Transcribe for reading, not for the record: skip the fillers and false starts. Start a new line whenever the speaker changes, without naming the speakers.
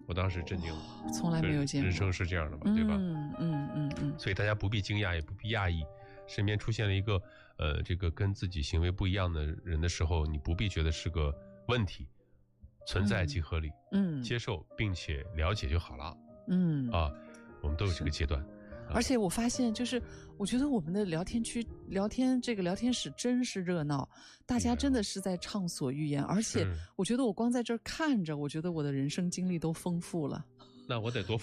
我当时震惊了，
从来没有见过。
人生是这样的嘛，对吧？所以大家不必惊讶，也不必讶异。身边出现了一个这个跟自己行为不一样的人的时候，你不必觉得是个问题，存在即合理，接受并且了解就好了。我们都有这个阶段。
而且我发现，就是我觉得我们的聊天区、这个聊天室真是热闹，大家真的是在畅所欲言。而且我觉得我光在这儿看着，我觉得我的人生经历都丰富了。
那我得多